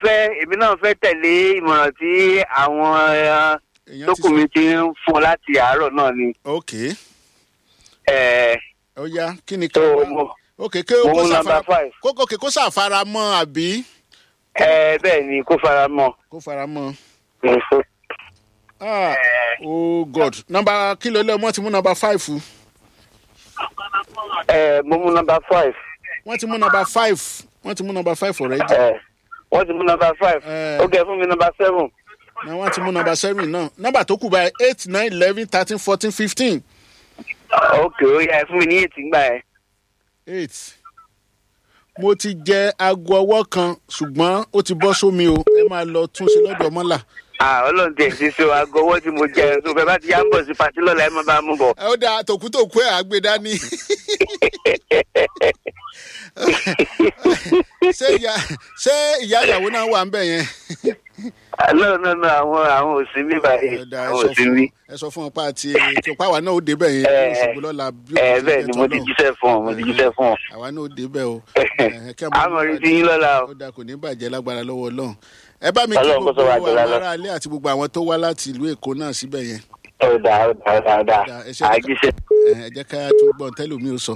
fẹ́ tẹ̀lé ìmọ̀ràn tí àwọn tókù mi ti ń fún láti àárọ̀ náà ni. ok ó yá kí ni so ok kó ṣàfara mọ́ àbí. bẹ́ẹ̀ ni kó fara mọ́. kó fara mọ́. Oh God nọ́mbà kí ló lé ọmọ ti mú nọ́mbà 5. mo mú nọ́mbà 5. wọ́n ti mú nọ́mbà 5 already. wọ́n ti mú nọ́mbà 5. ó gẹ fún mi nọ́mbà 7. na wọ́n ti mú nọ́mbà 7 náà nọ́mbà tó kù báyìí 8 9 11 13 14 15. ok ó yá ẹ fún mi ní 8 ńgbà ẹ. 8 mo ti jẹ aago ọwọ́ kan ṣùgbọ́n ó ti bọ́ sómi o ẹ máa lọ tún ṣe lọ́dọ̀ mọ́là. Ọlọ́run tẹ̀ sí so aago ọwọ́ tí mo jẹ so bẹ́ẹ̀ bá ti yá ń bọ̀ sí pàtí lọ́la ẹ máa bá mú bọ̀. ó dáa tòkútòkú ẹ̀ àgbè dání. ṣé ìyá ìyàwó náà wà ń bẹ̀ yẹn. no àwọn òsì mi báyìí àwọn òsì mi. ẹ sọ fún ọpá àti tòpá àwa náà ó débẹ̀ yẹn ní Òṣogbo lọ́la bí ó ti bẹ́ẹ̀ ni mo ti jíṣẹ́ fún ọ. àwa náà ó débẹ̀ o. àmọ̀ rí ti yín lọ́la o. ó dáa kò ní bàjẹ́ lágbára lọ́wọ́ Ọlọ́run. ẹ bá mi kí gbogbo àwọn ará ilé àti gbogbo àwọn tó wá láti ìlú Èkó náà síbẹ̀ yẹn. ó dáa àjíṣẹ́. ẹ jẹ́ ká tó gbọ́n tẹ́lómi ó sọ.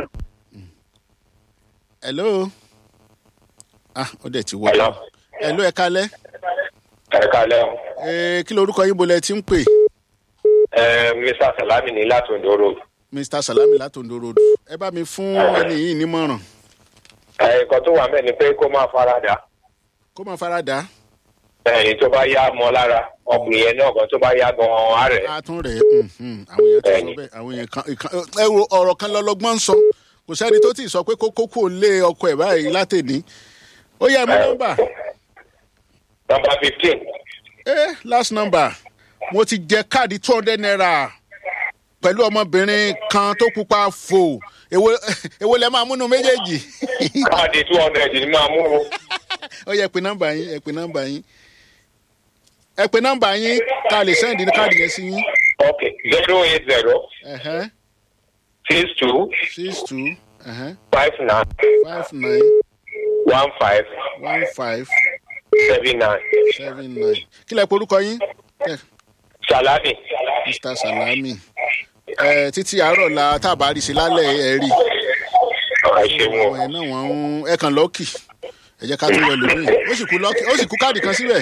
hello. ó dẹ̀ ti wọlé. hello ẹ kálẹ́. ẹ kálẹ́ o. kí lorúkọ yín bolẹ̀ tí ń pè. Mr. Salami ní láti Ondo Road. Mr. Salami láti Ondo Road. ẹ bá mi fún ẹni yìí nímọ̀ràn. nǹkan tó wà mẹ́ni pé kó máa faradà. kó máa faradà. ẹni tó bá yá mọ́ lára ọkùnrin yẹn náà kan tó bá yá gan-an á rẹ̀. a tún rẹ̀ àwọn èèyàn ti sọ bẹ́ẹ̀ àwọn èèyàn ọ̀rọ̀ kan lọ́lọ́gbọ́n ń sọ kò sẹ́ni tó ti sọ pé kókó kò lé ọkọ ẹ̀ báyìí látẹ̀ní. ó yẹ mú nọ́mbà. nọ́mbà 15. last number mo ti jẹ káàdì 200 naira pẹ̀lú ọmọbìnrin kan tó pupa fò èwo lẹ máa múnú méjèèjì. káàdì 200 ni máa mú o. ó yẹ pé nọ́mbà yín ẹ pè nọ́mbà yín ká lè sẹ́ndì ní káàdì yẹn sí yín. ok 080. 62. 59 59. 15. 79. kí lẹ porúkọ yín. Salami. Mr. Salami. Títí àárọ̀ la tábà rí sí lálẹ́ ẹ̀ rí. ṣeun o. ẹ̀ náà wọ́n ẹ kàn lọ́ọ̀kì ẹ jẹ́ ká tún wẹ̀ lómi ó sì kú káàdì kan síbẹ̀.